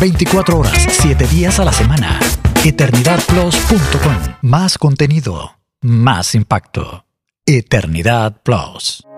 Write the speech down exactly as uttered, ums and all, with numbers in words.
veinticuatro horas, siete días a la semana. eternidad plus punto com. Más contenido, más impacto. Eternidad Plus.